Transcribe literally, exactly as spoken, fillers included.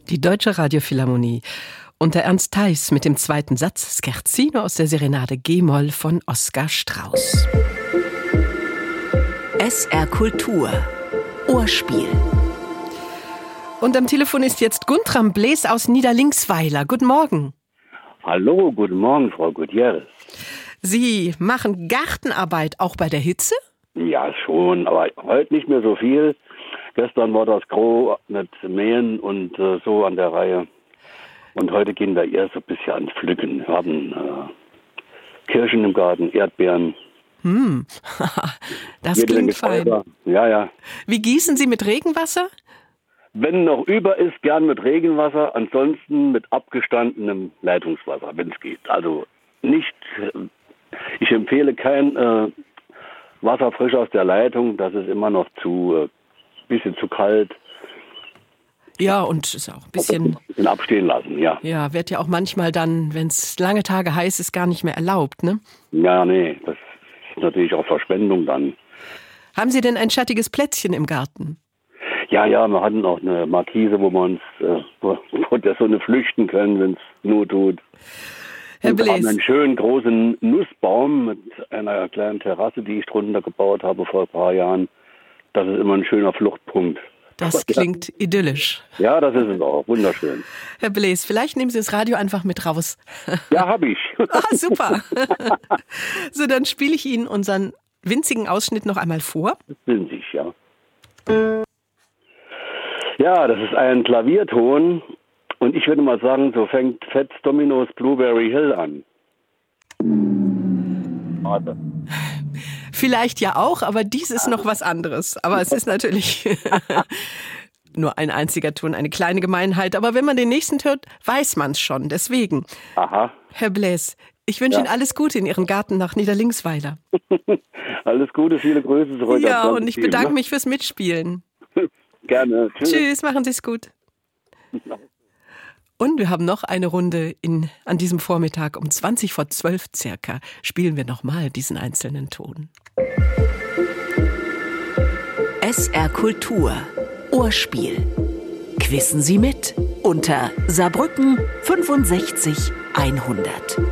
Die Deutsche Radiophilharmonie unter Ernst Theis mit dem zweiten Satz Scherzino aus der Serenade G-Moll von Oskar Strauß. S R Kultur Ohrspiel. Und am Telefon ist jetzt Guntram Blees aus Niederlinksweiler. Guten Morgen. Hallo, guten Morgen, Frau Gutierrez. Sie machen Gartenarbeit auch bei der Hitze? Ja, schon, aber heute nicht mehr so viel. Gestern war das Gros mit Mähen und äh, so an der Reihe. Und heute gehen wir eher so ein bisschen ans Pflücken. Wir haben äh, Kirschen im Garten, Erdbeeren. Hm, das klingt fein. Ja, ja. Wie gießen Sie mit Regenwasser? Wenn noch über ist, gern mit Regenwasser, ansonsten mit abgestandenem Leitungswasser, wenn es geht. Also nicht, ich empfehle kein äh, Wasser frisch aus der Leitung, das ist immer noch zu, äh, bisschen zu kalt. Ja, und ist auch ein bisschen, ein bisschen abstehen lassen, ja. Ja, wird ja auch manchmal dann, wenn es lange Tage heiß ist, gar nicht mehr erlaubt, ne? Ja, nee, das ist natürlich auch Verschwendung dann. Haben Sie denn ein schattiges Plätzchen im Garten? Ja, ja, wir hatten auch eine Markise, wo wir uns äh, vor der Sonne flüchten können, wenn es Not tut. Herr Und wir haben Blees. einen schönen großen Nussbaum mit einer kleinen Terrasse, die ich drunter gebaut habe vor ein paar Jahren. Das ist immer ein schöner Fluchtpunkt. Das klingt idyllisch. Ja, das ist es auch. Wunderschön. Herr Blees, vielleicht nehmen Sie das Radio einfach mit raus. Ja, hab ich. Ah, super. So, dann spiele ich Ihnen unseren winzigen Ausschnitt noch einmal vor. Winzig, ja. Ja, das ist ein Klavierton. Und ich würde mal sagen, so fängt Fats Domino's Blueberry Hill an. Warte. Vielleicht ja auch, aber dies ist noch was anderes. Aber es ist natürlich nur ein einziger Ton, eine kleine Gemeinheit. Aber wenn man den nächsten hört, weiß man es schon. Deswegen, Aha. Herr Blees, ich wünsche Ja. Ihnen alles Gute in Ihrem Garten nach Niederlinksweiler. Alles Gute, viele Grüße zurück. Ja, aus und ich Team, bedanke ne? mich fürs Mitspielen. Gerne. Tschüss. Tschüss, machen Sie es gut. Und wir haben noch eine Runde in, an diesem Vormittag um zwanzig vor zwölf circa. Spielen wir nochmal diesen einzelnen Ton. S R Kultur Ohrspiel. Quissen Sie mit unter Saarbrücken fünfundsechzig hundert.